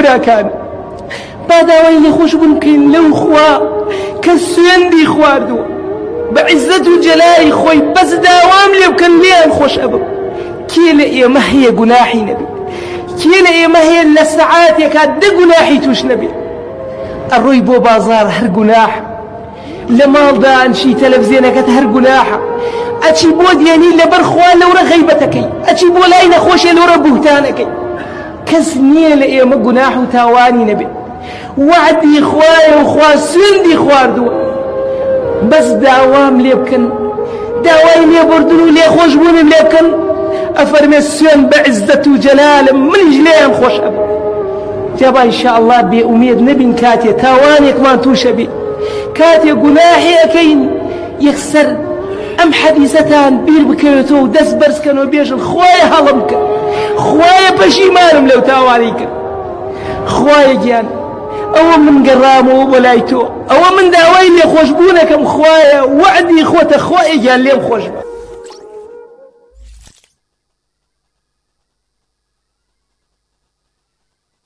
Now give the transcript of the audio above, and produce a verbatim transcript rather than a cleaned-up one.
براکان با داوای لێخۆش بوون بکەین لەو خوا کە سوێندی خواردووە بە عیزەت و جەلای خۆی بەس داوام لێ بکەن لێیان خۆش ئەبم. کێ لە ئێمە هەیە گوناحی نەبێت؟ کێ لە ئێمە هەیە لە سەعاتێکا دە گوناحی توش نەبێت؟ ئەڕۆی بۆ بازار هەر گوناح، لە ماڵدا ئەنشی تەلەڤیزیۆنەکەت هەر گوناحە، ئەچی بۆ دیێنی لەبەر خوا لەورە غەیبەتەکەی، ئەچی بۆ لای نەخۆشێ لەورە بوهتانەکەی. کەس نییە لە ئێمە گوناح و تاوانی نەبێت. وعدی خوایە و خوا سوێندی خواردووە، بەس داوام لێ بکەن، داوای لێبوردن و لێخۆشبوونم لێ بکەن. ئەفەرمێ سوێن بە عیزەت و جەلالم منیش لێیان خۆش ئەبم. جابا ئینشاءالله بێئومێد نەبین کاتێ تاوانێکمان تووشە بێ، کاتێ گوناحی ئەەکەین یەکسەر ئەم حەدیسەتان بیر بکەوێتەوە و دەست بەرزکەنەوە بێژن خوایە هەڵم بکە، خوایە پەشیمانم لەو تاوانی کرد. خوایە گیان ئەوە من گەڕامەوە بۆ لای تۆ، ئەوە من داوای لێخۆشبوونەکەم، خوایە وعدی خۆتە، خوایە گیان لێم خۆش بە.